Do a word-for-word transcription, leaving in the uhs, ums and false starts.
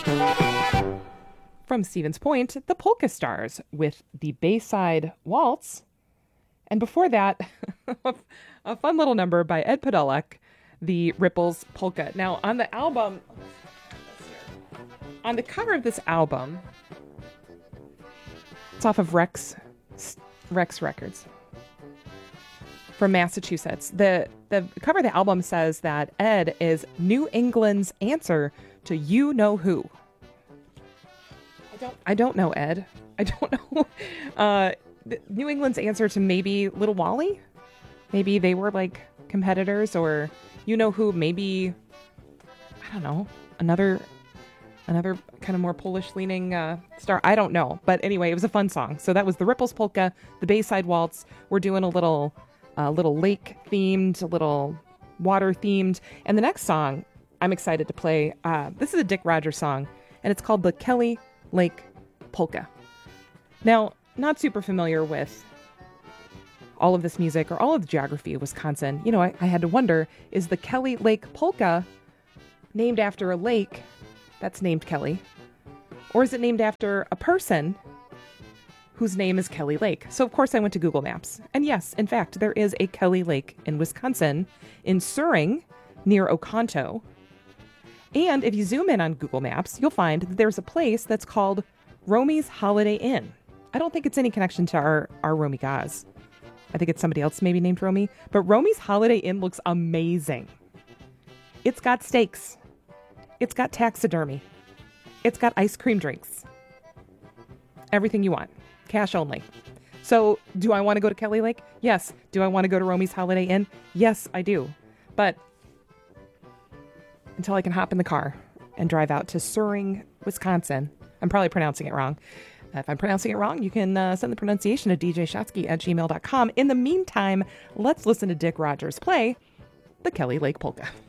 From Stevens Point, the Polka Stars with the Bayside Waltz. And before that, a fun little number by Ed Podolak, the Ripples Polka. Now, on the album, on the cover of this album, it's off of Rex, Rex Records from Massachusetts. The, the cover of the album says that Ed is New England's answer to You Know Who. I don't, I don't know, Ed. I don't know. Uh, New England's answer to maybe Little Wally? Maybe they were like competitors, or You Know Who, maybe, I don't know, another another kind of more Polish-leaning uh, star. I don't know. But anyway, it was a fun song. So that was the Ripples Polka, the Bayside Waltz. We're doing a little, uh, little lake-themed, a little water-themed. And the next song I'm excited to play, uh, this is a Dick Rogers song, and it's called the Kelly Lake Polka. Now, not super familiar with all of this music or all of the geography of Wisconsin. You know, I, I had to wonder, is the Kelly Lake Polka named after a lake that's named Kelly? Or is it named after a person whose name is Kelly Lake? So, of course, I went to Google Maps. And yes, in fact, there is a Kelly Lake in Wisconsin, in Suring, near Oconto. And if you zoom in on Google Maps, you'll find that there's a place that's called Romy's Holiday Inn. I don't think it's any connection to our, our Romy Gaz. I think it's somebody else maybe named Romy. But Romy's Holiday Inn looks amazing. It's got steaks. It's got taxidermy. It's got ice cream drinks. Everything you want. Cash only. So do I want to go to Kelly Lake? Yes. Do I want to go to Romy's Holiday Inn? Yes, I do. But until I can hop in the car and drive out to Suring, Wisconsin. I'm probably pronouncing it wrong. If I'm pronouncing it wrong, you can uh, send the pronunciation to d j shotsky at gmail dot com. In the meantime, let's listen to Dick Rogers play the Kelly Lake Polka.